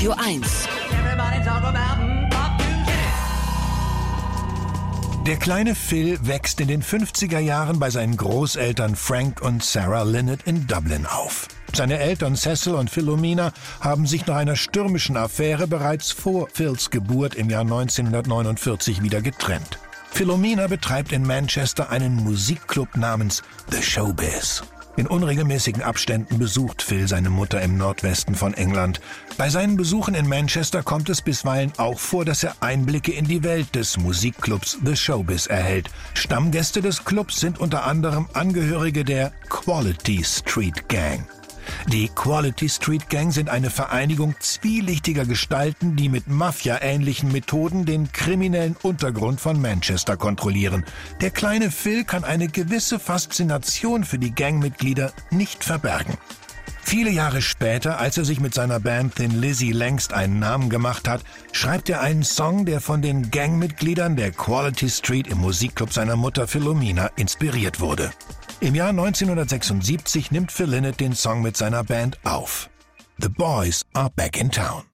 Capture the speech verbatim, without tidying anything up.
Radio eins. Der kleine Phil wächst in den fünfziger Jahren bei seinen Großeltern Frank und Sarah Lynott in Dublin auf. Seine Eltern Cecil und Philomena haben sich nach einer stürmischen Affäre bereits vor Phils Geburt im Jahr neunzehnhundertneunundvierzig wieder getrennt. Philomena betreibt in Manchester einen Musikclub namens The Showbiz. In unregelmäßigen Abständen besucht Phil seine Mutter im Nordwesten von England. Bei seinen Besuchen in Manchester kommt es bisweilen auch vor, dass er Einblicke in die Welt des Musikclubs The Showbiz erhält. Stammgäste des Clubs sind unter anderem Angehörige der Quality Street Gang. Die Quality Street Gang sind eine Vereinigung zwielichtiger Gestalten, die mit Mafia-ähnlichen Methoden den kriminellen Untergrund von Manchester kontrollieren. Der kleine Phil kann eine gewisse Faszination für die Gangmitglieder nicht verbergen. Viele Jahre später, als er sich mit seiner Band Thin Lizzy längst einen Namen gemacht hat, schreibt er einen Song, der von den Gangmitgliedern der Quality Street im Musikclub seiner Mutter Philomena inspiriert wurde. Im Jahr neunzehnhundertsechsundsiebzig nimmt Phil Lynott den Song mit seiner Band auf. The Boys Are Back in Town.